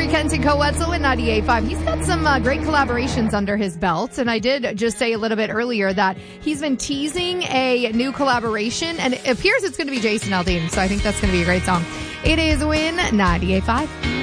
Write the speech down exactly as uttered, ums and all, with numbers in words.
Corey Kent and Co-Wetzel in ninety-eight point five. He's got some uh, great collaborations under his belt. And I did just say a little bit earlier that he's been teasing a new collaboration. And it appears it's going to be Jason Aldean. So I think that's going to be a great song. It is Win ninety-eight point five.